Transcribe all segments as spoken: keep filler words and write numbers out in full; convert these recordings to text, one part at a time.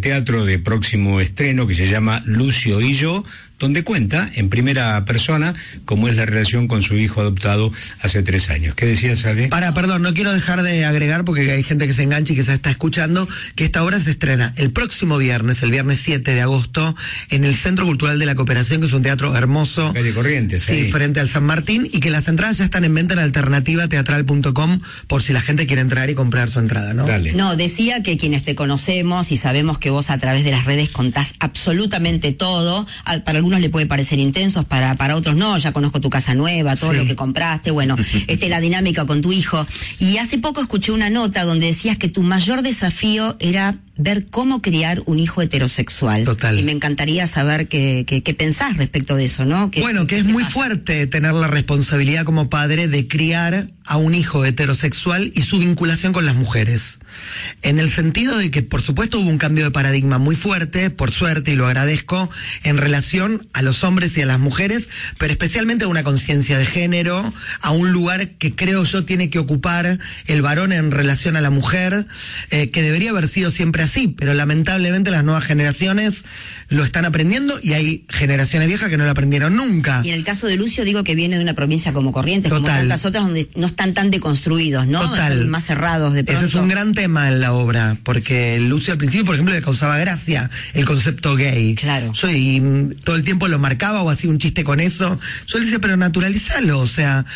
teatro de próximo estreno que se llama Lucio y yo, donde cuenta en primera persona cómo es la relación con su hijo adoptado hace tres años. ¿Qué decías, Ale? Para, perdón, no quiero dejar de agregar, porque hay gente que se engancha y que se está escuchando, que esta obra se estrena el próximo viernes, el viernes siete de agosto, en el Centro Cultural de la Cooperación, que es un teatro hermoso. Calle Corrientes. Sí, ahí. frente al San Martín, y que las entradas ya están en venta en alternativa teatral punto com, por si la gente quiere entrar y comprar su entrada, ¿no? Dale. No, decía que quienes te conocemos y sabemos que vos a través de las redes contás absolutamente todo, al, para algunos le puede parecer intensos, para, para otros no, ya conozco tu casa nueva, todo Sí. lo que compraste, bueno, este, la dinámica con tu hijo. Y hace poco escuché una nota donde decías que tu mayor desafío era ver cómo criar un hijo heterosexual. Total. Y me encantaría saber qué, qué, qué pensás respecto de eso, ¿no? ¿Qué, Bueno, que es qué muy pasa? fuerte tener la responsabilidad como padre de criar a un hijo heterosexual y su vinculación con las mujeres. En el sentido de que, por supuesto, hubo un cambio de paradigma muy fuerte, por suerte, y lo agradezco, en relación a los hombres y a las mujeres, pero especialmente a una conciencia de género, a un lugar que creo yo tiene que ocupar el varón en relación a la mujer, eh, que debería haber sido siempre así, pero lamentablemente las nuevas generaciones lo están aprendiendo y hay generaciones viejas que no lo aprendieron nunca. Y en el caso de Lucio, digo que viene de una provincia como Corrientes, Total. como tantas otras donde no están tan deconstruidos, ¿no? Total. Están más cerrados de pronto. Ese es un gran tema en la obra, porque Lucio al principio, por ejemplo, le causaba gracia el concepto gay. Claro. Yo y, mm, todo el tiempo lo marcaba o hacía un chiste con eso. Yo le decía, pero naturalizalo, o sea,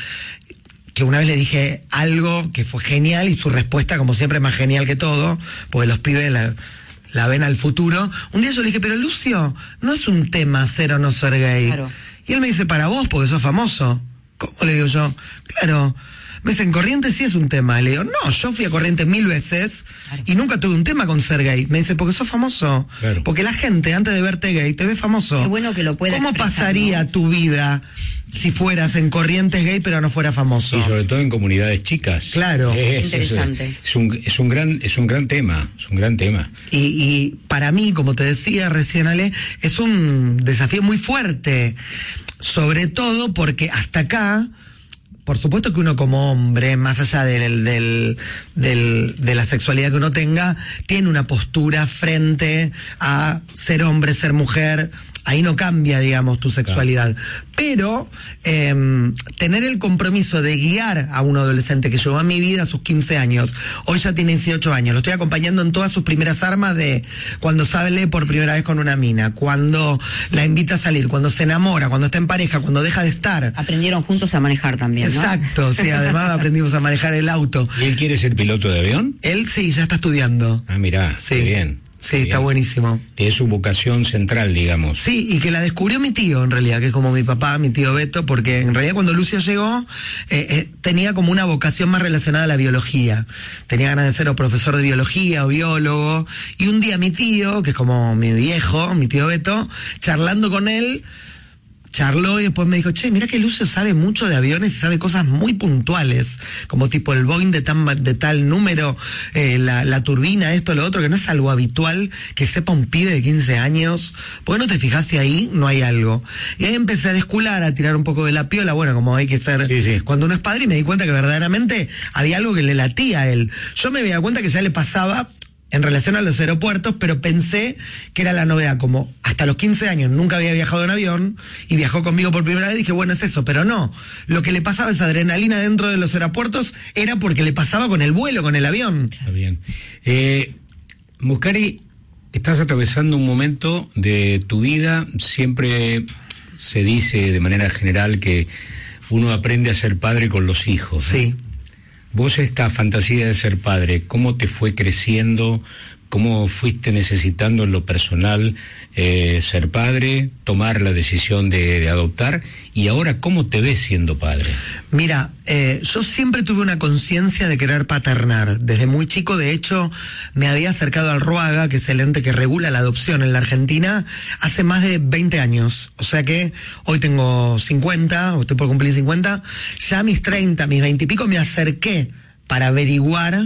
que una vez le dije algo que fue genial y su respuesta, como siempre, más genial que todo, porque los pibes la, la ven al futuro. Un día yo le dije, pero Lucio, no es un tema ser o no ser gay. Claro. Y él me dice, para vos, porque sos famoso. ¿Cómo? Le digo yo, claro. Me dice, en Corrientes sí es un tema. Le digo, no, yo fui a Corrientes mil veces Claro. y nunca tuve un tema con ser gay. Me dice, porque sos famoso. Claro. Porque la gente, antes de verte gay, te ve famoso. Qué bueno que lo pueda ¿Cómo expresar, pasaría ¿no? tu vida si fueras en Corrientes gay pero no fuera famoso? Y sobre todo en comunidades chicas. Claro. Es, Interesante. Es, es un, es un gran, es un gran tema, es un gran tema. Y, y para mí, como te decía recién, Ale, es un desafío muy fuerte. Sobre todo porque hasta acá, por supuesto que uno como hombre, más allá del, del, del, de la sexualidad que uno tenga, tiene una postura frente a ser hombre, ser mujer. Ahí no cambia, digamos, tu sexualidad. Pero eh, tener el compromiso de guiar a un adolescente que llevó a mi vida a sus quince años, hoy ya tiene dieciocho años, lo estoy acompañando en todas sus primeras armas, de cuando sale por primera vez con una mina, cuando la invita a salir, cuando se enamora, cuando está en pareja, cuando deja de estar. Aprendieron juntos a manejar también, ¿no? Exacto, sí, además aprendimos a manejar el auto. ¿Y él quiere ser piloto de avión? Él sí, ya está estudiando. Ah, mirá, Sí. qué bien. Sí, qué está bien. buenísimo. Es su vocación central, digamos. Sí, y que la descubrió mi tío, en realidad, que es como mi papá, mi tío Beto, porque en realidad cuando Lucio llegó, eh, eh, tenía como una vocación más relacionada a la biología. Tenía ganas de ser o profesor de biología o biólogo, y un día mi tío, que es como mi viejo, mi tío Beto, charlando con él, charló y después me dijo, che, mira que Lucio sabe mucho de aviones y sabe cosas muy puntuales, como tipo el Boeing de, tan, de tal número, eh, la, la turbina, esto, lo otro, que no es algo habitual que sepa un pibe de quince años. ¿Por qué no te fijas si ahí no hay algo? Y ahí empecé a descular, a tirar un poco de la piola, bueno, como hay que ser Sí, sí. cuando uno es padre, y me di cuenta que verdaderamente había algo que le latía a él. Yo me había cuenta que ya le pasaba en relación a los aeropuertos, pero pensé que era la novedad, como hasta los quince años nunca había viajado en avión y viajó conmigo por primera vez, dije, bueno, es eso, pero no, lo que le pasaba, esa adrenalina dentro de los aeropuertos, era porque le pasaba con el vuelo, con el avión. Está bien. Eh, Muscari, estás atravesando un momento de tu vida, siempre se dice de manera general que uno aprende a ser padre con los hijos, ¿no? Sí. Vos, esta fantasía de ser padre, ¿cómo te fue creciendo? ¿Cómo fuiste necesitando en lo personal eh, ser padre, tomar la decisión de, de adoptar? Y ahora, ¿cómo te ves siendo padre? Mira, eh, yo siempre tuve una conciencia de querer paternar. Desde muy chico, de hecho, me había acercado al RUAGA, que es el ente que regula la adopción en la Argentina, hace más de veinte años. O sea que hoy tengo cincuenta, o estoy por cumplir cincuenta, ya a mis treinta, mis veinte y pico, me acerqué para averiguar,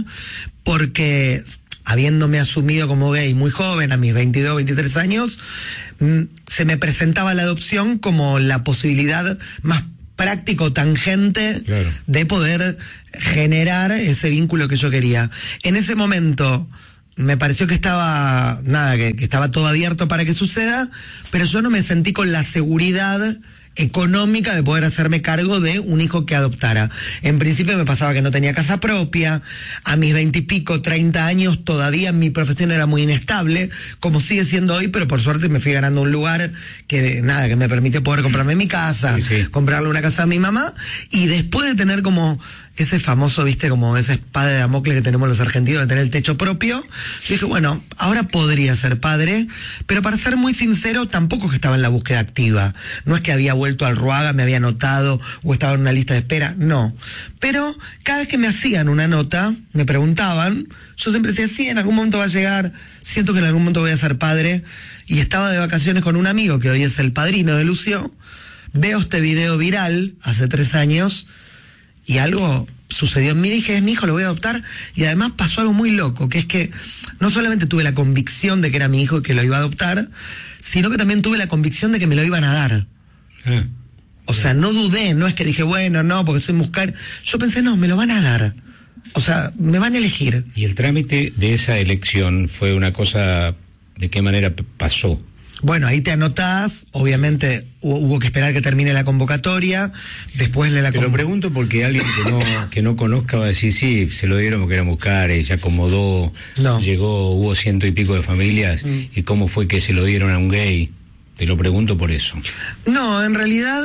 porque habiéndome asumido como gay muy joven, a mis veintidós, veintitrés años, mmm, se me presentaba la adopción como la posibilidad más práctica o tangente, claro, de poder generar ese vínculo que yo quería. En ese momento me pareció que estaba, nada, que, que estaba todo abierto para que suceda, pero yo no me sentí con la seguridad económica de poder hacerme cargo de un hijo que adoptara. En principio me pasaba que no tenía casa propia, a mis veintipico, treinta años todavía mi profesión era muy inestable, como sigue siendo hoy, pero por suerte me fui ganando un lugar que, nada, que me permite poder comprarme mi casa, sí, sí. comprarle una casa a mi mamá, y después de tener como ese famoso, viste, como esa espada de Damocles que tenemos los argentinos de tener el techo propio, yo dije, bueno, ahora podría ser padre, pero para ser muy sincero, tampoco es que estaba en la búsqueda activa, no es que había vuelto al Ruaga, me había anotado o estaba en una lista de espera, no. Pero cada vez que me hacían una nota, me preguntaban, yo siempre decía, sí, en algún momento va a llegar, siento que en algún momento voy a ser padre, y estaba de vacaciones con un amigo que hoy es el padrino de Lucio, veo este video viral hace tres años, y algo sucedió en mí, dije, es mi hijo, lo voy a adoptar, y además pasó algo muy loco, que es que no solamente tuve la convicción de que era mi hijo y que lo iba a adoptar, sino que también tuve la convicción de que me lo iban a dar. Ah, o sea, no dudé, no es que dije, bueno, no, porque soy mujer. Yo pensé, no, me lo van a dar. O sea, me van a elegir. ¿Y el trámite de esa elección fue una cosa, de qué manera pasó? Bueno, ahí te anotás, obviamente hubo que esperar que termine la convocatoria, después de la Te lo pregunto porque alguien que no que no conozca va a decir, sí, se lo dieron porque era mujer, ella acomodó, no. llegó, hubo ciento y pico de familias, mm. y cómo fue que se lo dieron a un gay. Te lo pregunto por eso. No, en realidad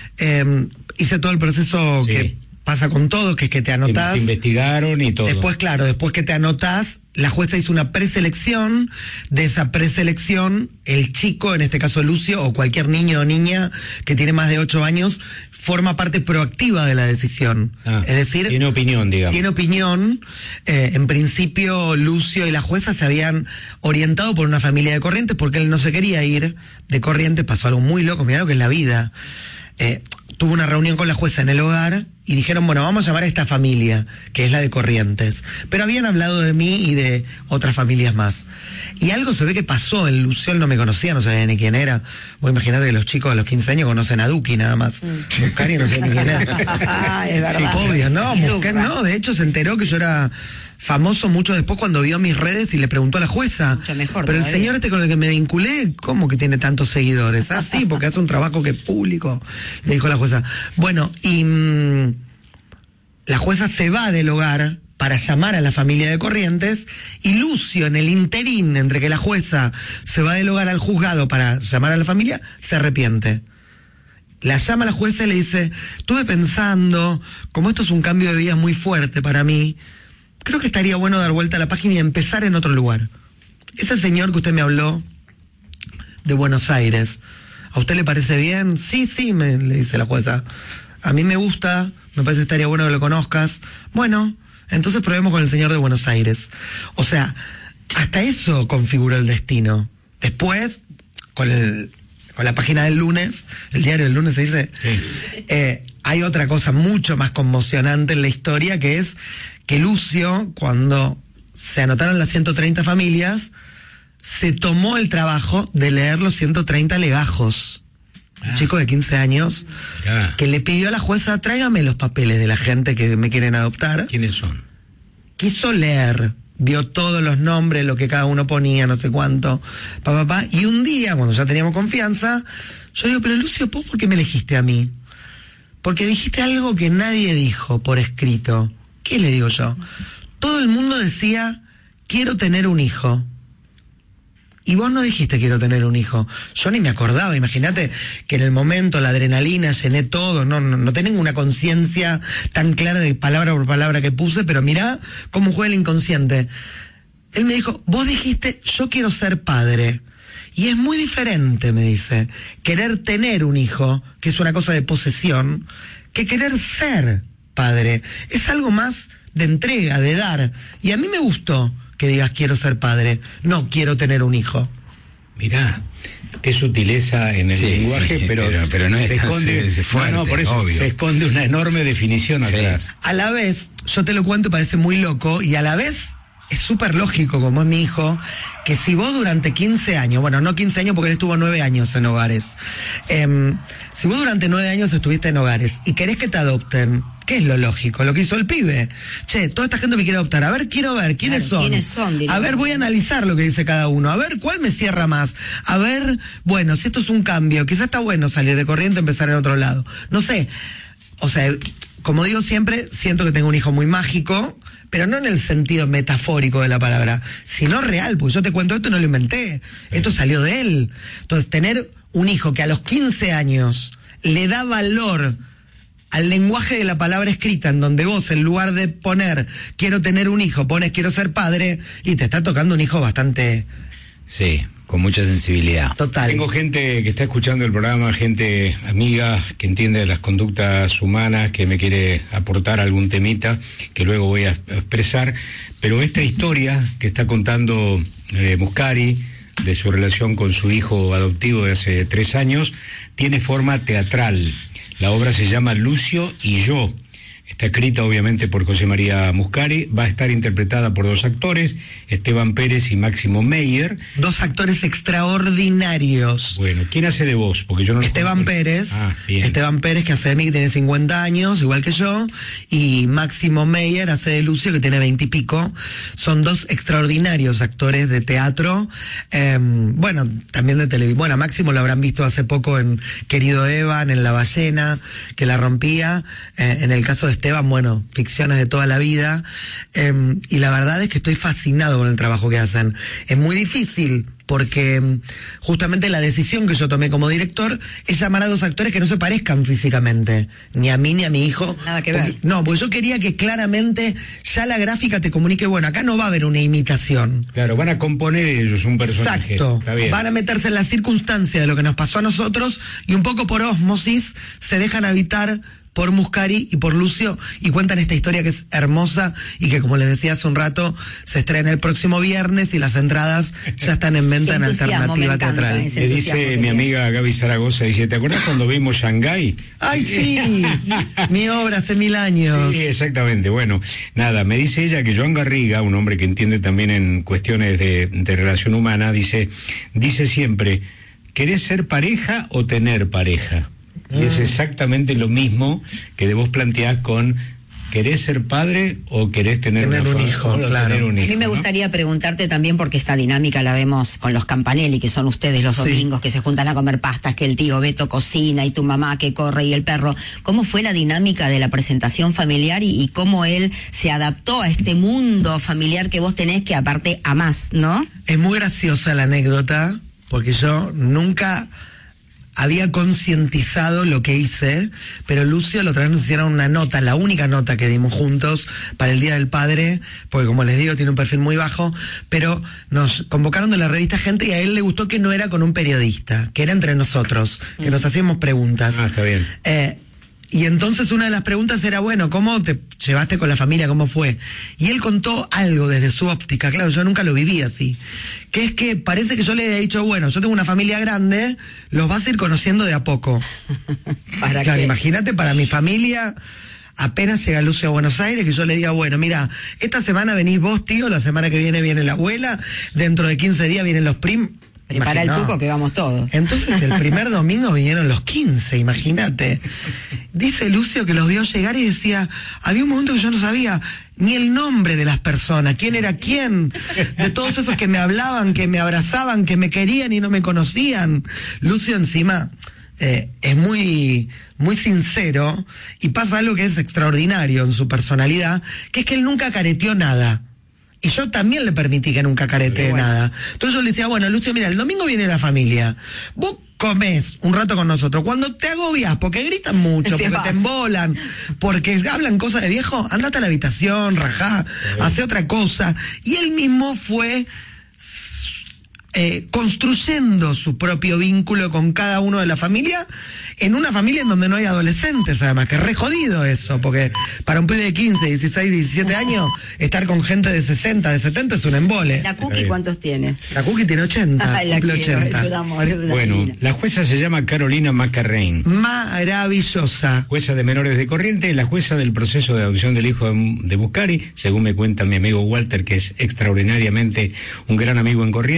eh, hice todo el proceso sí. que pasa con todo, que es que te anotás. Te investigaron y todo. Después, claro, después que te anotás, la jueza hizo una preselección. De esa preselección, el chico, en este caso Lucio, o cualquier niño o niña que tiene más de ocho años, forma parte proactiva de la decisión. Ah, es decir, tiene opinión, digamos. Tiene opinión. Eh, en principio, Lucio y la jueza se habían orientado por una familia de Corrientes porque él no se quería ir de Corrientes. Pasó algo muy loco, mirá lo que es la vida. Eh, tuvo una reunión con la jueza en el hogar y dijeron, bueno, vamos a llamar a esta familia, que es la de Corrientes. Pero habían hablado de mí y de otras familias más. Y algo se ve que pasó, el Lucio, él no me conocía, no sabía ni quién era. Vos imaginate que los chicos a los quince años conocen a Duki nada más. Mm. Muscari no sé ni quién era. Ah, es verdad. Sí, obvio, no, Muscari no, de hecho se enteró que yo era famoso mucho después cuando vio mis redes y le preguntó a la jueza. Mucho mejor. Pero todavía. El señor este con el que me vinculé, ¿cómo que tiene tantos seguidores? Ah, sí, porque hace un trabajo que es público, le dijo la jueza. Bueno, y mmm, la jueza se va del hogar para llamar a la familia de Corrientes, y Lucio, en el interín entre que la jueza se va del hogar al juzgado para llamar a la familia, se arrepiente. La llama a la jueza y le dice, estuve pensando, como esto es un cambio de vida muy fuerte para mí, creo que estaría bueno dar vuelta a la página y empezar en otro lugar. Ese señor que usted me habló, de Buenos Aires, ¿a usted le parece bien? Sí, sí, me, le dice la jueza. A mí me gusta, me parece que estaría bueno que lo conozcas. Bueno, entonces probemos con el señor de Buenos Aires. O sea, hasta eso configuró el destino. Después, con el... con la página del lunes, el diario del lunes se dice, sí. eh, hay otra cosa mucho más conmocionante en la historia, que es que Lucio, cuando se anotaron las ciento treinta familias, se tomó el trabajo de leer los ciento treinta legajos. Ah. Un chico de quince años, ah. que le pidió a la jueza, tráigame los papeles de la gente que me quieren adoptar. ¿Quiénes son? Quiso leer, vio todos los nombres, lo que cada uno ponía, no sé cuánto, pa, pa, pa, y un día, cuando ya teníamos confianza, yo digo, pero Lucio, ¿vos por qué me elegiste a mí? Porque dijiste algo que nadie dijo por escrito. ¿Qué le digo yo? Todo el mundo decía, quiero tener un hijo. Y vos no dijiste quiero tener un hijo. Yo ni me acordaba, imagínate que en el momento la adrenalina llené todo, no, no, no tengo una conciencia tan clara de palabra por palabra que puse, pero mirá cómo juega el inconsciente. Él me dijo, vos dijiste yo quiero ser padre. Y es muy diferente, me dice, querer tener un hijo, que es una cosa de posesión, que querer ser padre. Es algo más de entrega, de dar. Y a mí me gustó que digas quiero ser padre, no quiero tener un hijo. Mirá, qué sutileza en el sí, lenguaje, sí, pero, pero, pero no es se tan esconde, se, se fuerte, no, no, por eso obvio. Se esconde una enorme definición sí. atrás. A la vez, yo te lo cuento y parece muy loco, y a la vez es súper lógico, como es mi hijo, que si vos durante quince años, bueno, no quince años porque él estuvo nueve años en hogares, eh, si vos durante nueve años estuviste en hogares y querés que te adopten, ¿Qué es lo lógico? Lo que hizo el pibe. Che, toda esta gente me quiere adoptar. A ver, quiero ver, ¿quiénes claro, son? ¿quiénes son? A ver, voy a analizar lo que dice cada uno. A ver, ¿cuál me cierra más? A ver, bueno, si esto es un cambio, quizás está bueno salir de Corrientes y empezar en otro lado. No sé. O sea, como digo siempre, siento que tengo un hijo muy mágico, pero no en el sentido metafórico de la palabra, sino real, pues yo te cuento esto y no lo inventé. Esto salió de él. Entonces, tener un hijo que a los quince años le da valor al lenguaje de la palabra escrita, en donde vos, en lugar de poner quiero tener un hijo, pones quiero ser padre, y te está tocando un hijo bastante... Sí, con mucha sensibilidad. Total. Tengo gente que está escuchando el programa, gente amiga que entiende las conductas humanas, que me quiere aportar algún temita que luego voy a expresar, pero esta historia que está contando eh, Muscari, de su relación con su hijo adoptivo de hace tres años, tiene forma teatral. La obra se llama Lucio y yo. Está escrita obviamente por José María Muscari, va a estar interpretada por dos actores, Esteban Pérez y Máximo Meyer. Dos actores extraordinarios. Bueno, ¿quién hace de vos? Porque yo no Esteban lo Pérez, ah, Esteban Pérez que hace de mí, que tiene cincuenta años, igual que yo, y Máximo Meyer hace de Lucio, que tiene veinte y pico. Son dos extraordinarios actores de teatro, eh, bueno, también de televisión. Bueno, a Máximo lo habrán visto hace poco en Querido Evan, en La Ballena, que la rompía, eh, en el caso de Esteban, bueno, ficciones de toda la vida, eh, y la verdad es que estoy fascinado con el trabajo que hacen. Es muy difícil, porque justamente la decisión que yo tomé como director es llamar a dos actores que no se parezcan físicamente, ni a mí ni a mi hijo. Nada que porque, ver. No, porque yo quería que claramente ya la gráfica te comunique, bueno, acá no va a haber una imitación. Claro, van a componer ellos un personaje. Exacto. Está bien. Van a meterse en la circunstancia de lo que nos pasó a nosotros y un poco por ósmosis se dejan habitar por Muscari y por Lucio, y cuentan esta historia que es hermosa y que, como les decía hace un rato, se estrena el próximo viernes y las entradas ya están en venta en Alternativa Teatral. Le dice mi amiga Gaby Zaragoza, dice, ¿te acuerdas cuando vimos Shanghái? ¡Ay, sí! Mi obra hace mil años. Sí, exactamente. Bueno, nada, me dice ella que Joan Garriga, un hombre que entiende también en cuestiones de, de relación humana, dice, dice siempre, ¿querés ser pareja o tener pareja? Y es exactamente lo mismo que de vos planteás con ¿querés ser padre o querés tener, tener una un hijo? o Claro. tener un hijo, A mí me ¿no? gustaría preguntarte también, porque esta dinámica la vemos con los Campanelli, que son ustedes los Sí. domingos, que se juntan a comer pastas, que el tío Beto cocina y tu mamá que corre y el perro. ¿Cómo fue la dinámica de la presentación familiar y, y cómo él se adaptó a este mundo familiar que vos tenés, que aparte amás, ¿no? Es muy graciosa la anécdota, porque yo nunca había concientizado lo que hice, pero Lucio la otra vez nos hicieron una nota, la única nota que dimos juntos para el Día del Padre, porque como les digo, tiene un perfil muy bajo, pero nos convocaron de la revista Gente y a él le gustó que no era con un periodista, que era entre nosotros, que nos hacíamos preguntas. Ah, está bien. Eh, Y entonces una de las preguntas era, bueno, ¿cómo te llevaste con la familia? ¿Cómo fue? Y él contó algo desde su óptica, claro, yo nunca lo viví así, que es que parece que yo le había dicho, bueno, yo tengo una familia grande, los vas a ir conociendo de a poco. ¿Para Claro, qué? imagínate, para mi familia, apenas llega Lucio a Buenos Aires, que yo le diga, bueno, mira, esta semana venís vos, tío, la semana que viene viene la abuela, dentro de quince días vienen los primos. Prepara el Imagino. tuco que vamos todos. Entonces el primer domingo vinieron los quince, imagínate. Dice Lucio que los vio llegar y decía, había un momento que yo no sabía ni el nombre de las personas, quién era quién, de todos esos que me hablaban, que me abrazaban, que me querían y no me conocían. Lucio encima eh, es muy, muy sincero y pasa algo que es extraordinario en su personalidad, que es que él nunca careteó nada. Y yo también le permití que nunca caretee bueno. nada. Entonces yo le decía, bueno, Lucio, mira, el domingo viene la familia. Vos comés un rato con nosotros. Cuando te agobias, porque gritan mucho, Te porque vas. te embolan, porque hablan cosas de viejo, andate a la habitación, rajá, hace otra cosa. Y él mismo fue eh, construyendo su propio vínculo con cada uno de la familia, en una familia en donde no hay adolescentes, además, que es re jodido eso, porque para un pibe de quince, dieciséis, diecisiete años, estar con gente de sesenta, de setenta es un embole. ¿La Cookie cuántos tiene? La Cookie tiene ochenta, Ay, la cumple quiero, ochenta. es un amor, es una Bueno, divina. la jueza se llama Carolina Macarrein, Maravillosa. jueza de menores de Corrientes, la jueza del proceso de adopción del hijo de, de Muscari, según me cuenta mi amigo Walter, que es extraordinariamente un gran amigo en Corrientes.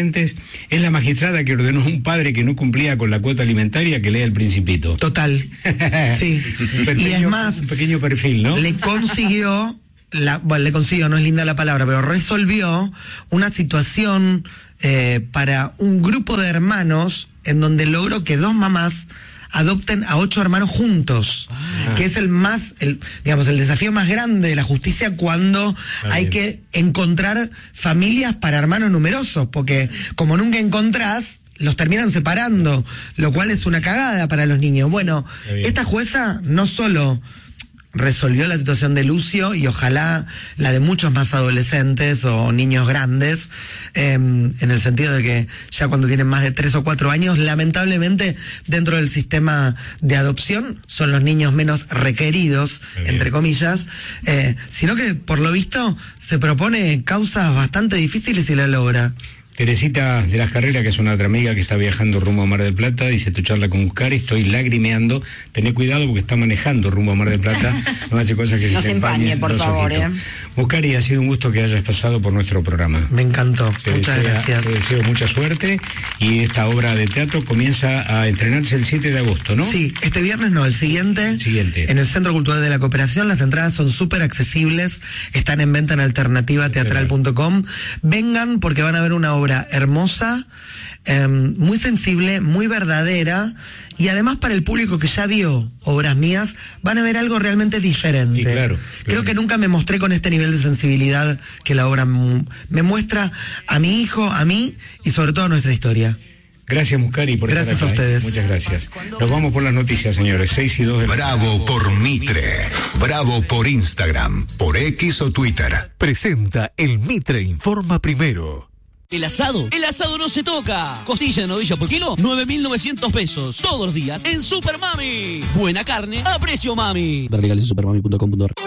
es la magistrada que ordenó a un padre que no cumplía con la cuota alimentaria que lea El Principito. Total. Sí. Un pequeño, y es más, un pequeño perfil, ¿no? Le consiguió, la, bueno, le consiguió, no es linda la palabra, pero resolvió una situación eh, para un grupo de hermanos en donde logró que dos mamás adopten a ocho hermanos juntos, ah. que es el más, el, digamos, el desafío más grande de la justicia cuando ah, hay bien. que encontrar familias para hermanos numerosos, porque como nunca encontrás, los terminan separando, lo cual es una cagada para los niños. Bueno, esta jueza no solo resolvió la situación de Lucio y ojalá la de muchos más adolescentes o niños grandes, eh, en el sentido de que ya cuando tienen más de tres o cuatro años, lamentablemente dentro del sistema de adopción son los niños menos requeridos, entre comillas, eh, sino que por lo visto se propone causas bastante difíciles y la logra. Teresita de las Carreras, que es una otra amiga que está viajando rumbo a Mar del Plata, dice: tu charla con Muscari, estoy lagrimeando. Tené cuidado porque está manejando rumbo a Mar del Plata. No hace cosas que no se empañe, por favor. Eh. Muscari, ha sido un gusto que hayas pasado por nuestro programa. Me encantó. Te Muchas desea, gracias. Te deseo mucha suerte. Y esta obra de teatro comienza a estrenarse el siete de agosto, ¿no? Sí, este viernes no, el siguiente. El siguiente. En el Centro Cultural de la Cooperación. Las entradas son súper accesibles. Están en venta en alternativa teatral punto com. Vengan porque van a ver una obra hermosa. Eh, muy sensible, muy verdadera, y además para el público que ya vio obras mías van a ver algo realmente diferente. Y claro, claro. Creo que nunca me mostré con este nivel de sensibilidad que la obra m- me muestra a mi hijo, a mí y sobre todo a nuestra historia. Gracias, Muscari, por gracias estar acá, a ustedes. ¿eh? Muchas gracias. Nos vamos por las noticias, señores. seis y dos de... Bravo por Mitre. Bravo por Instagram, por X o Twitter. Presenta el Mitre Informa Primero. El asado, el asado no se toca. Costilla de novilla por kilo, nueve mil novecientos pesos. Todos los días en Super Mami. Buena carne a precio mami. Ver legales en supermami punto com punto a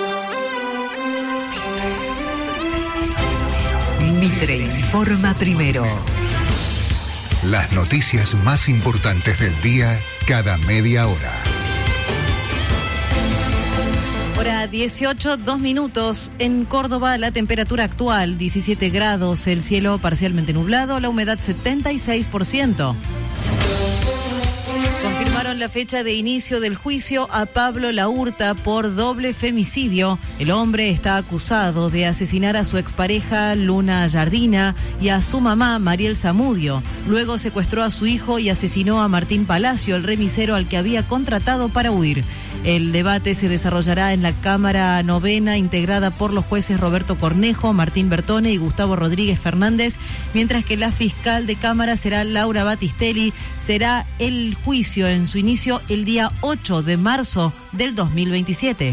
r. Mitre Informa Primero. Las noticias más importantes del día cada media hora. Hora dieciocho, dos minutos. En Córdoba, la temperatura actual, diecisiete grados, el cielo parcialmente nublado, la humedad setenta y seis por ciento. Confirmaron la fecha de inicio del juicio a Pablo Laurta por doble femicidio. El hombre está acusado de asesinar a su expareja Luna Jardina y a su mamá Mariel Zamudio. Luego secuestró a su hijo y asesinó a Martín Palacio, el remisero al que había contratado para huir. El debate se desarrollará en la Cámara Novena, integrada por los jueces Roberto Cornejo, Martín Bertone y Gustavo Rodríguez Fernández, mientras que la fiscal de Cámara será Laura Battistelli. Será el juicio en su inicio el día ocho de marzo del dos mil veintisiete.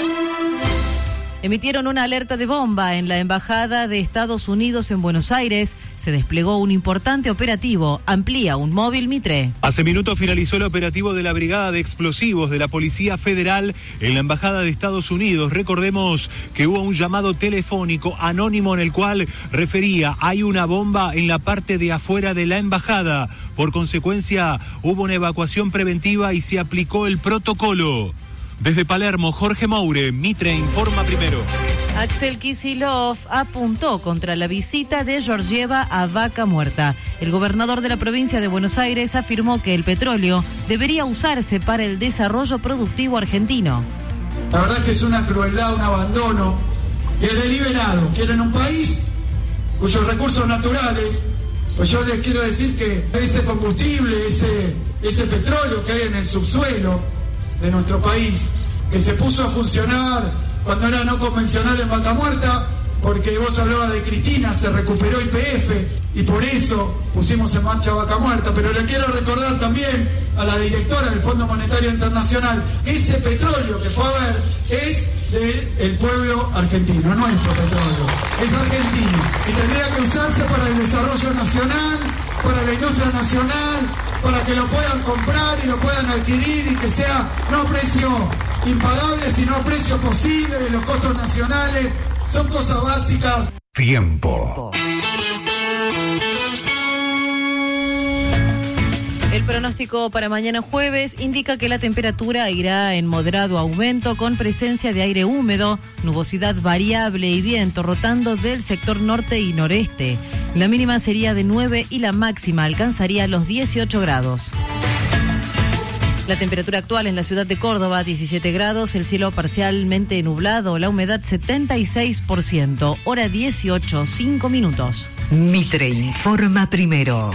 Emitieron una alerta de bomba en la Embajada de Estados Unidos en Buenos Aires. Se desplegó un importante operativo. Amplía un móvil Mitre. Hace minutos finalizó el operativo de la Brigada de Explosivos de la Policía Federal en la Embajada de Estados Unidos. Recordemos que hubo un llamado telefónico anónimo en el cual refería: hay una bomba en la parte de afuera de la embajada. Por consecuencia, hubo una evacuación preventiva y se aplicó el protocolo. Desde Palermo, Jorge Moure, Mitre Informa Primero. Axel Kicillof apuntó contra la visita de Georgieva a Vaca Muerta. El gobernador de la provincia de Buenos Aires afirmó que el petróleo debería usarse para el desarrollo productivo argentino. La verdad es que es una crueldad, un abandono, y es deliberado. Quieren un país cuyos recursos naturales, pues yo les quiero decir que ese combustible, ese, ese petróleo que hay en el subsuelo de nuestro país, que se puso a funcionar cuando era no convencional en Vaca Muerta, porque vos hablabas de Cristina, se recuperó Y P F y por eso pusimos en marcha Vaca Muerta. Pero le quiero recordar también a la directora del Fondo Monetario Internacional que ese petróleo que fue a ver es del pueblo argentino, nuestro petróleo, es argentino y tendría que usarse para el desarrollo nacional, para la industria nacional, para que lo puedan comprar y lo puedan adquirir y que sea no a precio impagable, sino a precio posible de los costos nacionales. Son cosas básicas. Tiempo. El pronóstico para mañana jueves indica que la temperatura irá en moderado aumento con presencia de aire húmedo, nubosidad variable y viento rotando del sector norte y noreste. La mínima sería de nueve y la máxima alcanzaría los dieciocho grados. La temperatura actual en la ciudad de Córdoba, diecisiete grados, el cielo parcialmente nublado, la humedad setenta y seis por ciento, hora dieciocho, cinco minutos. Mitre informa primero.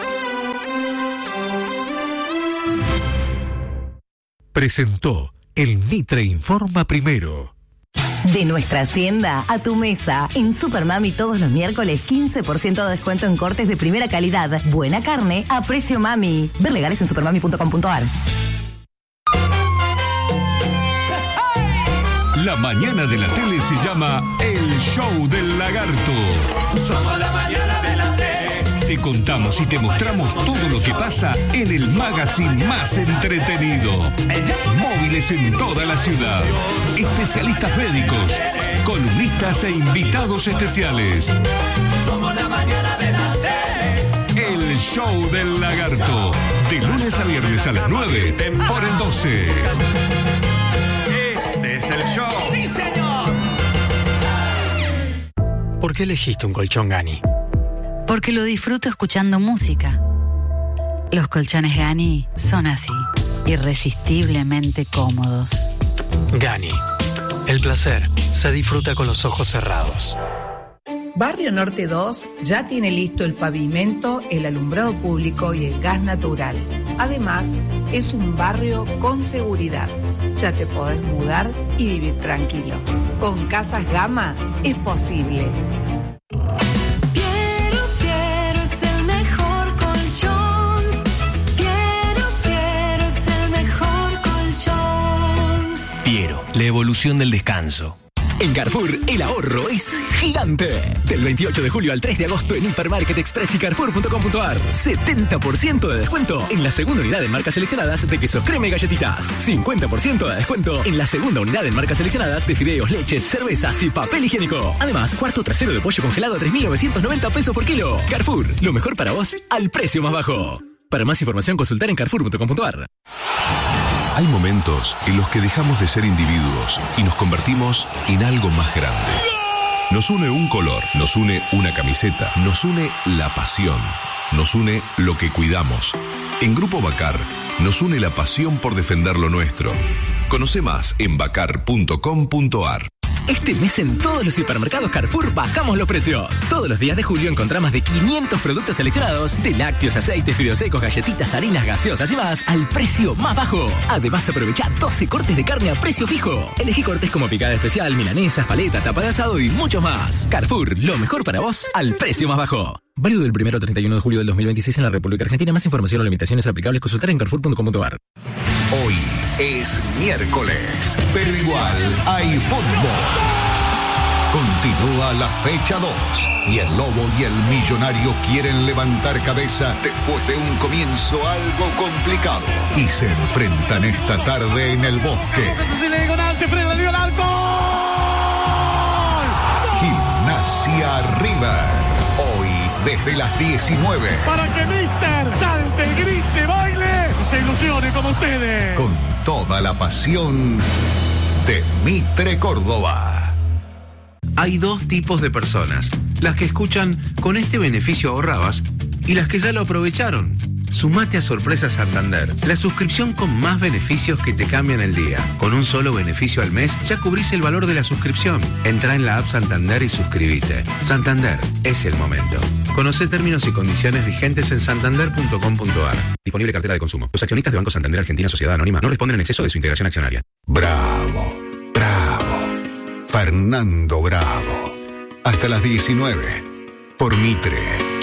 Presentó el Mitre informa primero. De nuestra hacienda a tu mesa. En Supermami todos los miércoles quince por ciento de descuento en cortes de primera calidad. Buena carne a precio mami. Ver legales en supermami punto com punto ar. La mañana de la tele se llama El Show del Lagarto. Somos la mañana de la tele. Te contamos y te mostramos todo lo que pasa en el magazine más entretenido. Móviles en toda la ciudad. Especialistas médicos, columnistas e invitados especiales. Somos la mañana de la tele. El Show del Lagarto. De lunes a viernes a las nueve por el doce. Este es el show. ¡Sí, señor! ¿Por qué elegiste un colchón Gani? Porque lo disfruto escuchando música. Los colchones Gani son así, irresistiblemente cómodos. Gani, el placer se disfruta con los ojos cerrados. Barrio Norte dos ya tiene listo el pavimento, el alumbrado público y el gas natural. Además, es un barrio con seguridad. Ya te podés mudar y vivir tranquilo. Con Casas Gama es posible. La evolución del descanso. En Carrefour, el ahorro es gigante. Del veintiocho de julio al tres de agosto en Hipermarket Express y Carrefour punto com punto ar. setenta por ciento de descuento en la segunda unidad en marcas seleccionadas de quesos crema y galletitas. cincuenta por ciento de descuento en la segunda unidad en marcas seleccionadas de fideos, leches, cervezas y papel higiénico. Además, cuarto trasero de pollo congelado a tres mil novecientos noventa pesos por kilo. Carrefour, lo mejor para vos al precio más bajo. Para más información, consultar en Carrefour punto com punto ar. Hay momentos en los que dejamos de ser individuos y nos convertimos en algo más grande. Nos une un color, nos une una camiseta, nos une la pasión, nos une lo que cuidamos. En Grupo Bacar, nos une la pasión por defender lo nuestro. Conoce más en bacar punto com punto ar. Este mes en todos los hipermercados Carrefour bajamos los precios. Todos los días de julio encontrás más de quinientos productos seleccionados de lácteos, aceites, fideos secos, galletitas, harinas, gaseosas y más al precio más bajo. Además, aprovecha doce cortes de carne a precio fijo. Elegí cortes como picada especial, milanesas, paleta, tapa de asado y mucho más. Carrefour, lo mejor para vos al precio más bajo. Válido del primero al treinta y uno de julio del dos mil veintiséis en la República Argentina. Más información o limitaciones aplicables consultar en carrefour punto com punto ar. Hoy es miércoles, pero igual hay fútbol. Continúa la fecha dos y el Lobo y el Millonario quieren levantar cabeza después de un comienzo algo complicado y se enfrentan esta tarde en el Bosque. Gimnasia River, hoy desde las diecinueve. Para que Mister salte, grite, baile y se ilusione como ustedes. Con toda la pasión de Mitre Córdoba. Hay dos tipos de personas, las que escuchan "con este beneficio ahorrabas" y las que ya lo aprovecharon. Sumate a Sorpresa Santander, la suscripción con más beneficios que te cambian el día. Con un solo beneficio al mes ya cubrís el valor de la suscripción. Entrá en la app Santander y suscríbete. Santander, es el momento. Conocé términos y condiciones vigentes en santander punto com punto ar. Disponible cartera de consumo. Los accionistas de Banco Santander Argentina Sociedad Anónima no responden en exceso de su integración accionaria. Bravo, bravo. Fernando Bravo. Hasta las diecinueve. Por Mitre,